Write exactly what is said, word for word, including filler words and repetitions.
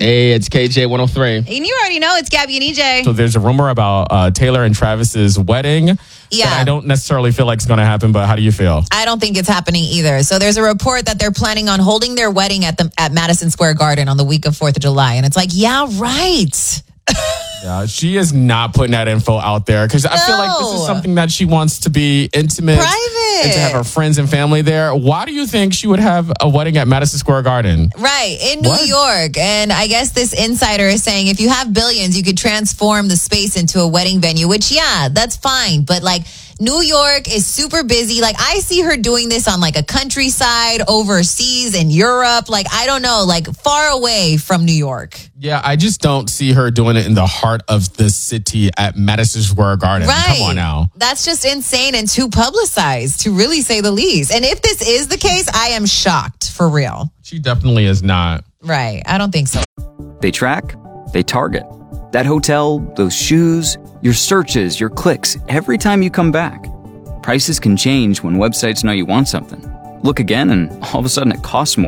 Hey, it's K J one oh three. And you already know it's Gabby and E J. So there's a rumor about uh, Taylor and Travis's wedding. Yeah. That I don't necessarily feel like it's going to happen, but how do you feel? I don't think it's happening either. So there's a report that they're planning on holding their wedding at the at Madison Square Garden on the week of fourth of July. And it's like, yeah, right. Yeah, she is not putting that info out there because I feel like this is No. something that she wants to be intimate. Private. And to have her friends and family there. Why do you think she would have a wedding at Madison Square Garden? Right, in New What? York. And I guess this insider is saying if you have billions, you could transform the space into a wedding venue, which, yeah, that's fine. But like, New York is super busy. Like, I see her doing this on like a countryside overseas in Europe. Like, I don't know, like far away from New York. Yeah, I just don't see her doing it in the heart of the city at Madison Square Garden. Right. Come on now. That's just insane and too publicized, to really say the least. And if this is the case, I am shocked, for real. She definitely is not. Right. I don't think so. They track, they target. That hotel, those shoes, your searches, your clicks, every time you come back. Prices can change when websites know you want something. Look again and all of a sudden it costs more.